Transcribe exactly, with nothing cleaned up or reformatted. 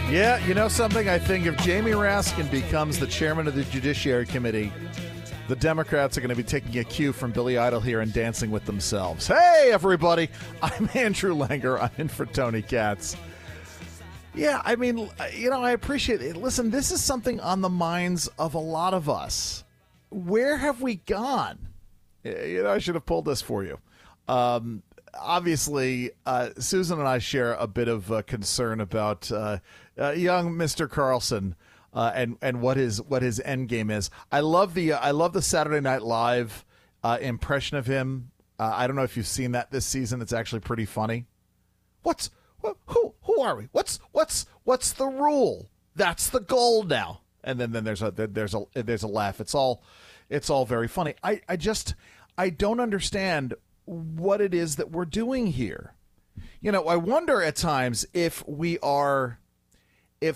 Yeah, you know something? I think if Jamie Raskin becomes the chairman of the Judiciary Committee, the Democrats are going to be taking a cue from Billy Idol here and dancing with themselves. Hey, everybody. I'm Andrew Langer. I'm in for Tony Katz. Yeah, I mean, you know, I appreciate it. Listen, this is something on the minds of a lot of us. Where have we gone? You know, I should have pulled this for you. Um, obviously, uh, Susan and I share a bit of uh, concern about uh, uh, young Mister Carlson uh, and and what his what his end game is. I love the uh, I love the Saturday Night Live uh, impression of him. Uh, I don't know if you've seen that this season. It's actually pretty funny. What's what, who who are we? What's what's what's the rule? That's the goal now. And then, then there's a there's a there's a laugh. It's all it's all very funny. I, I just I don't understand what it is that we're doing here. You know, I wonder at times if we are